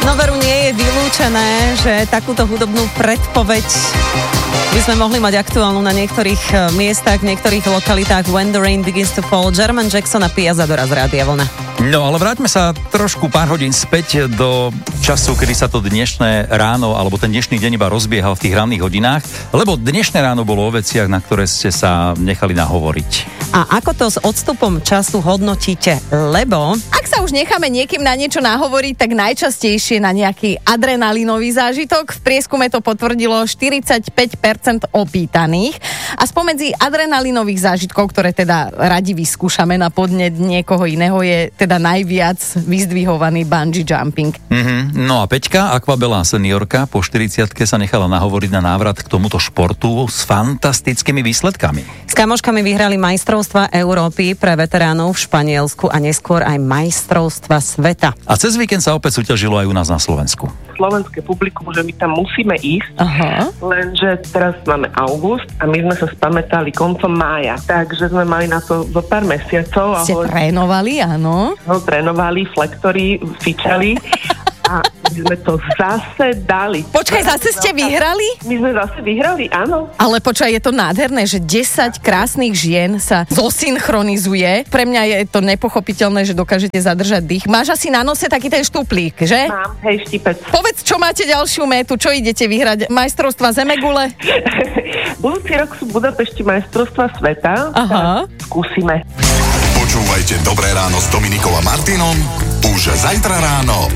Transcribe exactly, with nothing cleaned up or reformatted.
No veru, nie je vylúčené, že takúto hudobnú predpoveď by sme mohli mať aktuálnu na niektorých miestach, v niektorých lokalitách. When the Rain Begins to Fall, Jermaine Jackson a Pia Zadora z Rádia Vlna. No, ale vráťme sa trošku pár hodín späť do času, kedy sa to dnešné ráno, alebo ten dnešný deň iba rozbiehal v tých ranných hodinách, lebo dnešné ráno bolo o veciach, na ktoré ste sa nechali nahovoriť. A ako to s odstupom času hodnotíte? Lebo ak sa už necháme niekým na niečo nahovoriť, tak najčastejšie na nejaký adrenalinový zážitok. V prieskume to potvrdilo štyridsaťpäť percent opýtaných. A spomedzi adrenalinových zážitkov, ktoré teda radi vyskúšame na podnet niekoho iného, je teda najviac vyzdvihovaný bungee jumping. Mm-hmm. No a Peťka, akvabelá seniorka, po štyridsiatke sa nechala nahovoriť na návrat k tomuto športu s fantastickými výsledkami. S kamoškami vyhrali majstrovstva Európy pre veteránov v Španielsku a neskôr aj majstrovstva sveta. A cez víkend sa opäť súťažilo aj u nás na Slovensku. Slovenské publikum, že my tam musíme ísť, Aha. lenže teraz máme august a my sme sa spamätali koncom mája, takže sme mali na to zo pár mesiacov. Ste ahoj, trénovali, áno? no, trénovali, flektory, fičali a my sme to zase dali. Počkaj, zase ste vyhrali? My sme zase vyhrali, áno. Ale počkaj, je to nádherné, že desať krásnych žien sa zosynchronizuje. Pre mňa je to nepochopiteľné, že dokážete zadržať dých. Máš asi na nose taký ten štuplík, že? Mám, hej, štipec. Povedz, čo máte ďalšiu métu, čo idete vyhrať? Majstrovstva Zemegule? Budúci rok sú v Budapešti majstrovstva sveta. Aha. Skúsime. Počúvajte Dobré ráno s Dominikou a Martinom už zajtra ráno